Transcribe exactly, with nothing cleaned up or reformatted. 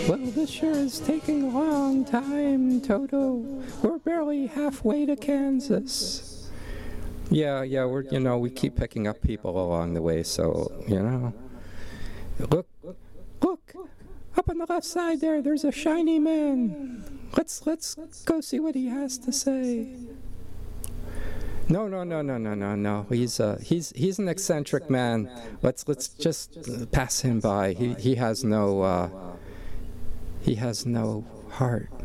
Well, this sure is taking a long time, Toto. We're barely halfway to Kansas. Yeah, yeah, we're, you know, we keep picking up people along the way, so, you know. Look, look, up on the left side there, there's a shiny man. Let's, let's go see what he has to say. No, no, no, no, no, no, no. He's uh, he's he's an eccentric man. Let's let's just pass him by. He he has no uh, he has no heart.